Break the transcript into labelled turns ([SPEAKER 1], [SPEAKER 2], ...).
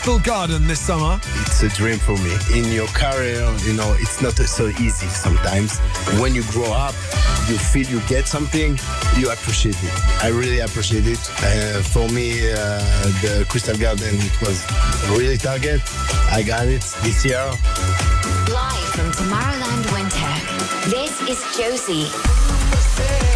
[SPEAKER 1] Crystal Garden this summer.
[SPEAKER 2] It's a dream for me. In your career, it's not so easy sometimes. When you grow up, you feel you get something, you appreciate it. I really appreciate it. For me, the Crystal Garden, it was really target. I got it this year.
[SPEAKER 3] Live from Tomorrowland Winter, this is Josie.